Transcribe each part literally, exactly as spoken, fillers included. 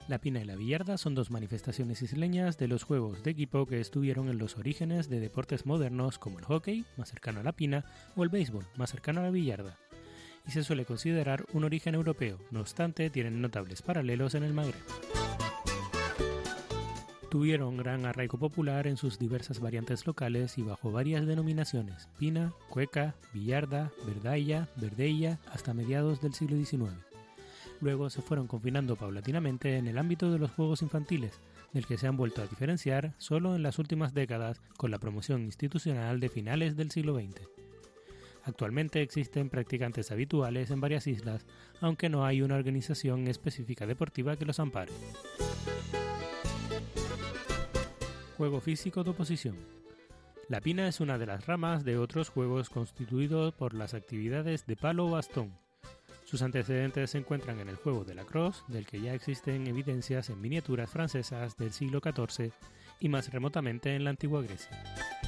La pina y la billarda son dos manifestaciones isleñas de los juegos de equipo que estuvieron en los orígenes de deportes modernos como el hockey, más cercano a la pina, o el béisbol, más cercano a la billarda, y se suele considerar un origen europeo, no obstante tienen notables paralelos en el Magreb. Tuvieron gran arraigo popular en sus diversas variantes locales y bajo varias denominaciones: pina, cueca, billarda, verdailla, verdeilla, hasta mediados del siglo diecinueve. Luego se fueron confinando paulatinamente en el ámbito de los juegos infantiles, del que se han vuelto a diferenciar solo en las últimas décadas con la promoción institucional de finales del siglo veinte. Actualmente existen practicantes habituales en varias islas, aunque no hay una organización específica deportiva que los ampare. Juego físico de oposición. La pina es una de las ramas de otros juegos constituidos por las actividades de palo o bastón. Sus antecedentes se encuentran en el juego de lacrosse, del que ya existen evidencias en miniaturas francesas del siglo catorce y más remotamente en la antigua Grecia.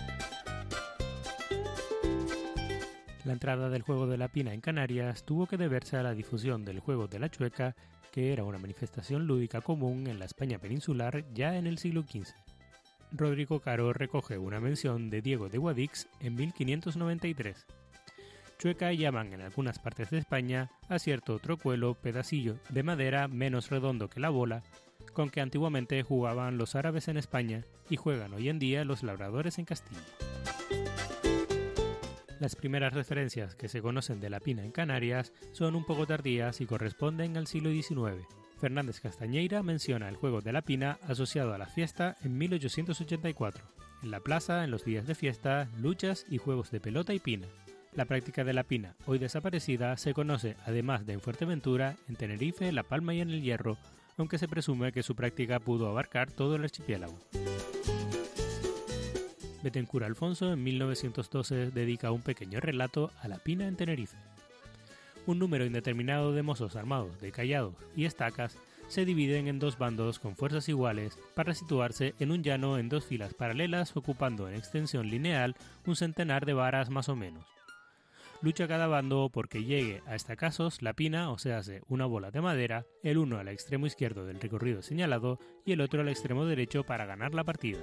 La entrada del juego de la pina en Canarias tuvo que deberse a la difusión del juego de la chueca, que era una manifestación lúdica común en la España peninsular ya en el siglo quince. Rodrigo Caro recoge una mención de Diego de Guadix en mil quinientos noventa y tres. Chueca llaman en algunas partes de España a cierto trocuelo pedacillo de madera menos redondo que la bola, con que antiguamente jugaban los árabes en España y juegan hoy en día los labradores en Castilla. Las primeras referencias que se conocen de la pina en Canarias son un poco tardías y corresponden al siglo diecinueve. Fernández Castañeira menciona el juego de la pina asociado a la fiesta en mil ochocientos ochenta y cuatro. En la plaza, en los días de fiesta, luchas y juegos de pelota y pina. La práctica de la pina, hoy desaparecida, se conoce además de en Fuerteventura, en Tenerife, La Palma y en El Hierro, aunque se presume que su práctica pudo abarcar todo el archipiélago. Betancur Alfonso en mil novecientos doce dedica un pequeño relato a la pina en Tenerife. Un número indeterminado de mozos armados de callados y estacas se dividen en dos bandos con fuerzas iguales para situarse en un llano en dos filas paralelas ocupando en extensión lineal un centenar de varas más o menos. Lucha cada bando porque llegue a estacazos la pina, o sea, una bola de madera, el uno al extremo izquierdo del recorrido señalado y el otro al extremo derecho para ganar la partida.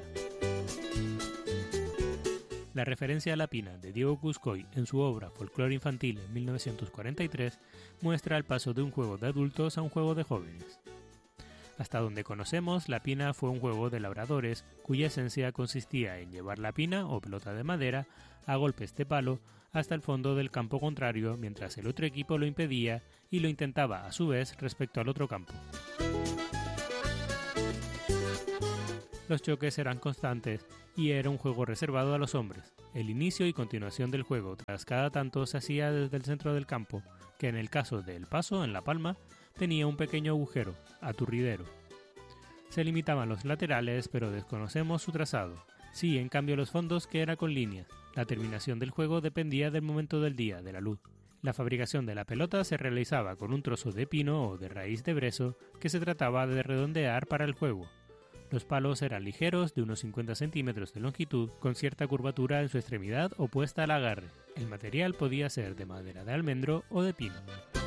La referencia a la pina de Diego Cuscoy en su obra Folclore infantil en mil novecientos cuarenta y tres muestra el paso de un juego de adultos a un juego de jóvenes. Hasta donde conocemos, la pina fue un juego de labradores cuya esencia consistía en llevar la pina o pelota de madera a golpes de palo hasta el fondo del campo contrario mientras el otro equipo lo impedía y lo intentaba a su vez respecto al otro campo. Los choques eran constantes y era un juego reservado a los hombres. El inicio y continuación del juego tras cada tanto se hacía desde el centro del campo, que en el caso del paso en La Palma tenía un pequeño agujero, aturridero. Se limitaban los laterales, pero desconocemos su trazado. Sí, en cambio los fondos, que era con líneas. La terminación del juego dependía del momento del día, de la luz. La fabricación de la pelota se realizaba con un trozo de pino o de raíz de brezo que se trataba de redondear para el juego. Los palos eran ligeros, de unos cincuenta centímetros de longitud, con cierta curvatura en su extremidad opuesta al agarre. El material podía ser de madera de almendro o de pino.